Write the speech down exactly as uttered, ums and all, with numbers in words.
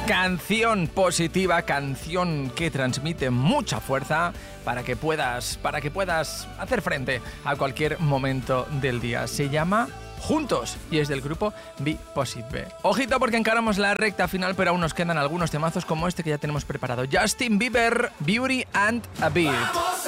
Canción positiva, canción que transmite mucha fuerza para que puedas, para que puedas hacer frente a cualquier momento del día. Se llama Juntos y es del grupo Be Positive. Ojito porque encaramos la recta final, pero aún nos quedan algunos temazos como este que ya tenemos preparado. Justin Bieber, Beauty and a Beat.